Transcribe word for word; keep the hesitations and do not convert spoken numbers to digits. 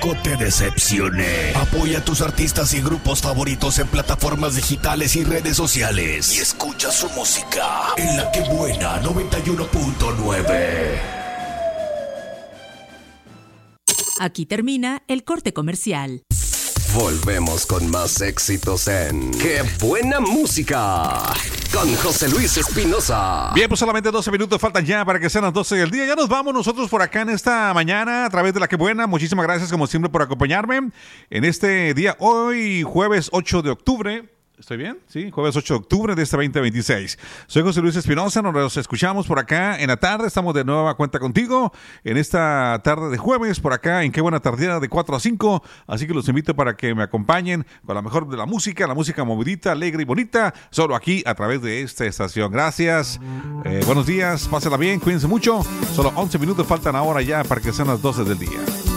tampoco te decepcioné. Apoya a tus artistas y grupos favoritos en plataformas digitales y redes sociales. Y escucha su música en La Que Buena noventa y uno punto nueve. Aquí termina el corte comercial. Volvemos con más éxitos en ¡Qué buena música! Con José Luis Espinosa. Bien, pues solamente doce minutos faltan ya para que sean las doce del día. Ya nos vamos nosotros por acá en esta mañana a través de La Que Buena. Muchísimas gracias como siempre por acompañarme en este día, hoy jueves ocho de octubre. ¿Estoy bien? Sí, jueves ocho de octubre de este veinte veintiséis. Soy José Luis Espinosa, nos escuchamos por acá en la tarde. Estamos de nueva cuenta contigo en esta tarde de jueves por acá en Qué Buena Tardía de cuatro a cinco. Así que los invito para que me acompañen con la mejor de la música, la música movidita, alegre y bonita, solo aquí a través de esta estación. Gracias, eh, buenos días, pásenla bien, cuídense mucho. Solo once minutos faltan ahora ya para que sean las doce del día.